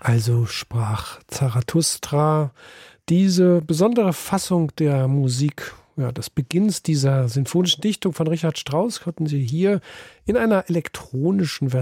Also sprach Zarathustra. Diese besondere Fassung der Musik, des Beginns dieser sinfonischen Dichtung von Richard Strauss, hatten Sie hier in einer elektronischen